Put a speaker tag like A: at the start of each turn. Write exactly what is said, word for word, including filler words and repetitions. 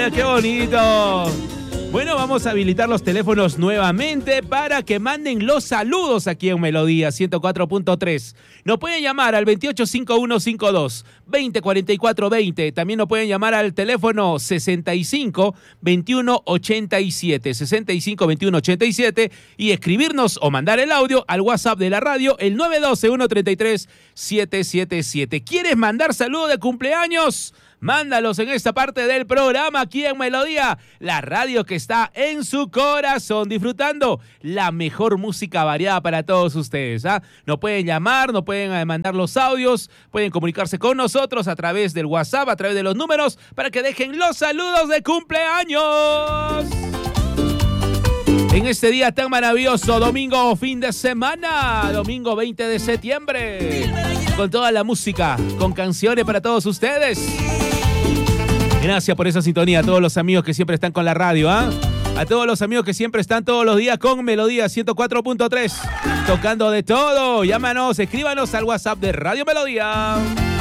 A: Hola, qué bonito. Bueno, vamos a habilitar los teléfonos nuevamente para que manden los saludos aquí en Melodía ciento cuatro punto tres. Nos pueden llamar al veintiocho cincuenta y uno cincuenta y dos, veinte cuarenta y cuatro veinte. También nos pueden llamar al teléfono sesenta y cinco veintiuno ochenta y siete, sesenta y cinco veintiuno ochenta y siete y escribirnos o mandar el audio al WhatsApp de la radio, el nueve uno dos, uno tres tres, siete siete siete. ¿Quieres mandar saludos de cumpleaños? Mándalos en esta parte del programa aquí en Melodía, la radio que está en su corazón, disfrutando la mejor música variada para todos ustedes. ¿ah? Nos pueden llamar, nos pueden mandar los audios, pueden comunicarse con nosotros a través del WhatsApp, a través de los números, para que dejen los saludos de cumpleaños. En este día tan maravilloso, domingo, fin de semana, domingo veinte de septiembre, con toda la música, con canciones para todos ustedes. Gracias por esa sintonía a todos los amigos que siempre están con la radio, ¿ah? ¿eh? A todos los amigos que siempre están todos los días con Melodía ciento cuatro punto tres, tocando de todo. Llámanos, escríbanos al WhatsApp de Radio Melodía.